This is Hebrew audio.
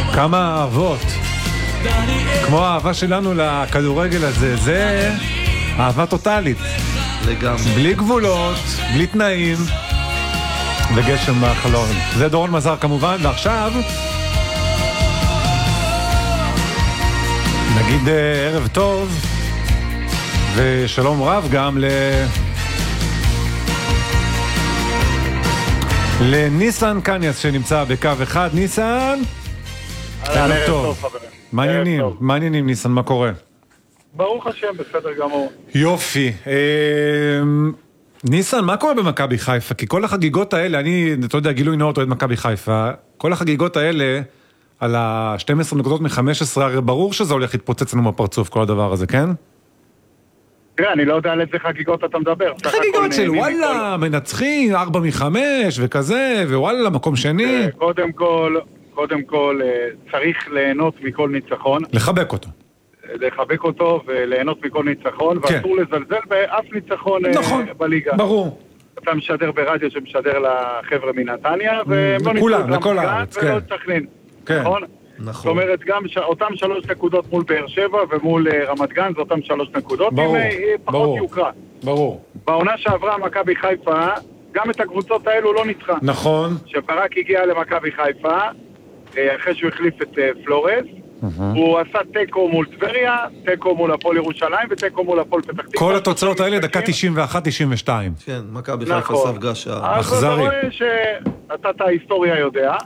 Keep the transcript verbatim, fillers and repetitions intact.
כמה אהבות. כמו האהבה שלנו לכדורגל הזה, זה אהבה טוטלית. לגמרי. בלי גבולות, בלי תנאים, וגשם בחלון. זה דורון מזר כמובן, ועכשיו נגיד ערב טוב ושלום רב גם ל... לניסן קניאס שנמצא בקו אחד. ניסן, ערב טוב. מעניינים, מעניינים ניסן, מה קורה? ברוך השם, בסדר גמור. יופי. ניסן, מה קורה במכבי חיפה? כי כל החגיגות האלה, אני, אתה יודע, גילוי נאות אוהד מכבי חיפה, כל החגיגות האלה על ה-שתים עשרה נקודות מ-חמש עשרה, הרי ברור שזה הולך להתפוצץ לנו בפרצוף, כל הדבר הזה, כן? תראה, אני לא יודע על איזה חגיגות אתה מדבר. חגיגות של וואלה, מנצחים, ארבע מחמש וכזה, ווואלה, מקום שני. קודם כל, קודם כל, צריך ליהנות מכל ניצחון. לחבק אותו. לחבק אותו וליהנות מכל ניצחון, ואסור לזלזל באף ניצחון בליגה. ברור. אתה משדר ברדיו שמשדר לחבר'ה מנתניה, והם לא ניצחו את רמת גן ולא סכנין. נכון? זאת אומרת, גם אותם שלוש נקודות מול באר שבע ומול רמת גן, זה אותם שלוש נקודות, ברור, פחות יוקרה. ברור. בעונה שעברה מכבי חיפה, גם את הקבוצות האלו לא ניצחה. נכון. שברק הגיע למכבי חיפה, אחרי שהוא החליף את פלורס, הוא עשה טקו מול טבריה, טקו מול הפועל ירושלים וטקו מול הפועל פתח תקווה. כל התוצאות האלה דקה תשעים ואחת תשעים ושתיים. כן, מכבי חיפה ספגה שער. אז אתה רואה שאתה את ההיסטוריה יודע.